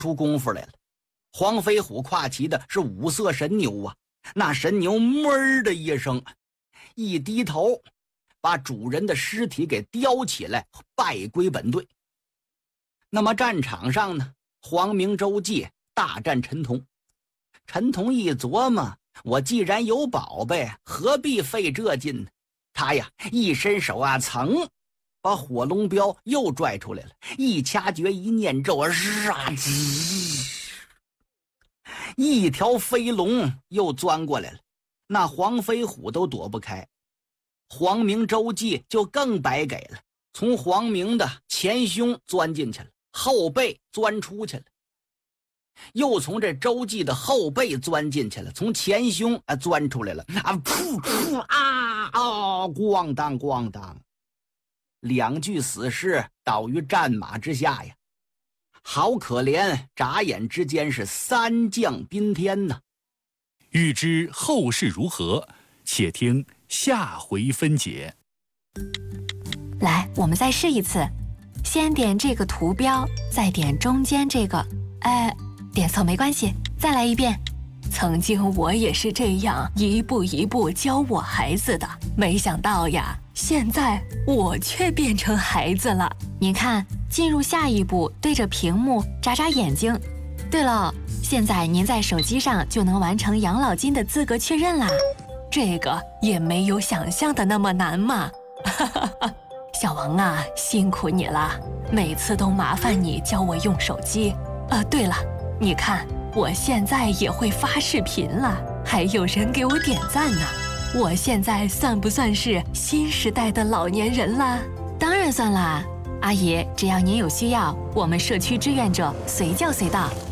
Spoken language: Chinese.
出功夫来了。黄飞虎跨骑的是五色神牛啊，那神牛哞的一声，一低头，把主人的尸体给叼起来，败归本队。那么战场上呢，黄明、周济大战陈同。陈同一琢磨，我既然有宝贝，何必费这劲呢？他呀，一伸手啊，噌，把火龙镖又拽出来了，一掐诀，一念咒，一条飞龙又钻过来了，那黄飞虎都躲不开。黄明、周济就更白给了，从黄明的前胸钻进去了，后背钻出去了，又从这周济的后背钻进去了，从前胸钻出来了，咣当咣当，两具死尸倒于战马之下呀，好可怜，眨眼之间是三将宾天呐。 欲知后事如何，且听下回分解。 来，我们再试一次，先点这个图标，再点中间这个，点错没关系，再来一遍。曾经我也是这样一步一步教我孩子的，没想到呀，现在我却变成孩子了。您看，进入下一步，对着屏幕眨眨眼睛。对了，现在您在手机上就能完成养老金的资格确认啦。这个也没有想象的那么难嘛。小王啊，辛苦你了，每次都麻烦你教我用手机。对了，你看我现在也会发视频了，还有人给我点赞呢。我现在算不算是新时代的老年人啦？当然算啦，阿姨，只要您有需要，我们社区志愿者随叫随到。